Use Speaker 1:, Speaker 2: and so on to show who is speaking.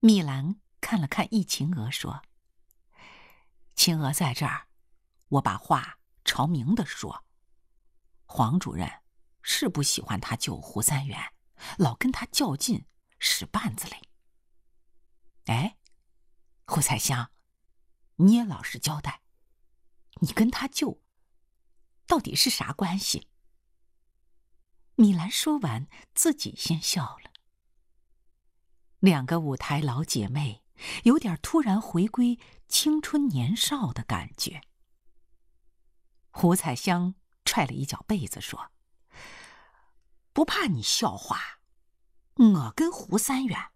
Speaker 1: 蜜兰看了看易秦娥，说：“秦娥在这儿，我把话朝明的说。黄主任是不喜欢他舅胡三元，老跟他较劲，使绊子嘞。哎，胡彩香，你也老实交代，你跟他舅到底是啥关系？”米兰说完，自己先笑了。两个舞台老姐妹有点突然回归青春年少的感觉。胡彩香踹了一脚被子，说：“不怕你笑话，我跟胡三元